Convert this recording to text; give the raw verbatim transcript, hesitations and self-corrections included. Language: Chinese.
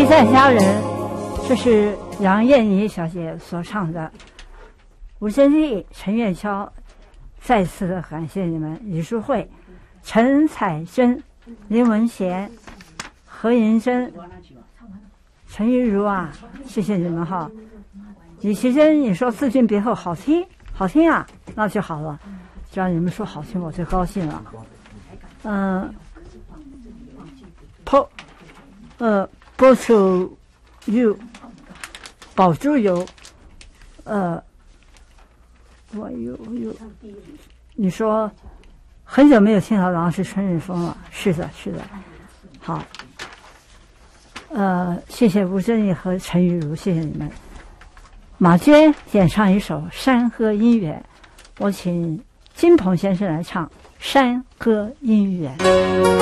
一在家人，这是杨燕妮小姐所唱的。吴珍丽、陈月娇，再次的感谢你们。李淑慧、陈彩珍、林文贤、何银珍、陈玉茹啊，谢谢你们哈。李奇珍，你说自君别后好听，好听啊，那就好了。只要你们说好听，我就高兴了。嗯，保呃保守油，保住油，呃，我有有，你说很久没有听到郎是春日风了，是的，是的，好。呃，谢谢吴珍丽和陈玉茹，谢谢你们。马娟演唱一首《山歌姻缘》，我请金鹏先生来唱《山歌姻缘》。